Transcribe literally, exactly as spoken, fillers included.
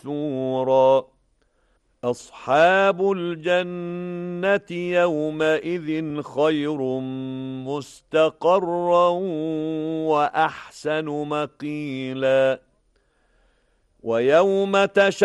ثُورًا أصحاب الجنة يومئذ خير مستقرا وأحسن مقيلا ويوم تشاء